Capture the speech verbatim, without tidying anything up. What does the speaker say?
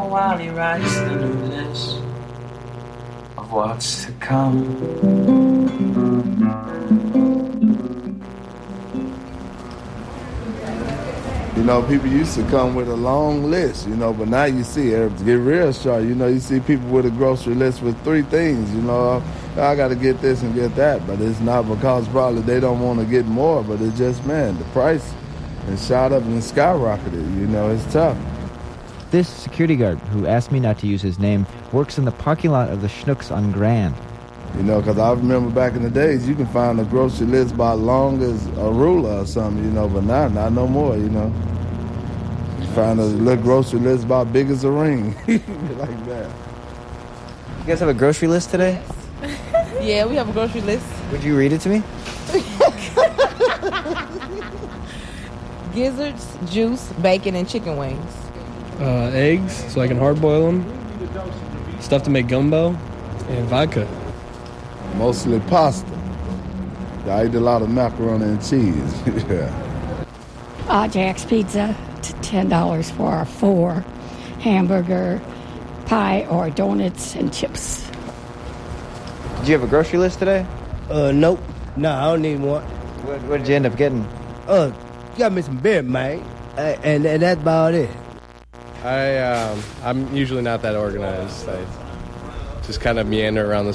while he writes the new list of what's to come. You know, people used to come with a long list, you know, but now you see it get real short. You know, you see people with a grocery list with three things, you know. I got to get this and get that, but it's not because probably they don't want to get more, but it's just, man, the price has shot up and skyrocketed. You know, it's tough. This security guard, who asked me not to use his name, works in the parking lot of the Schnucks on Grand. You know, because I remember back in the days, you can find a grocery list about long as a ruler or something, you know, but now, not no more, you know. You find a little grocery list about big as a ring, like that. You guys have a grocery list today? Yeah, we have a grocery list. Would you read it to me? Gizzards, juice, bacon, and chicken wings. Uh, eggs, so I can hard boil them. Stuff to make gumbo, and vodka. Mostly pasta. I eat a lot of macaroni and cheese. Yeah. Uh, Jack's Pizza, t- ten dollars for four. Hamburger, pie, or donuts and chips. Did you have a grocery list today? Uh, nope. No, I don't need one. What, what did you end up getting? Uh, got me some beer, man. Uh, and, and that's about it. I, um, I'm usually not that organized. I just kind of meander around the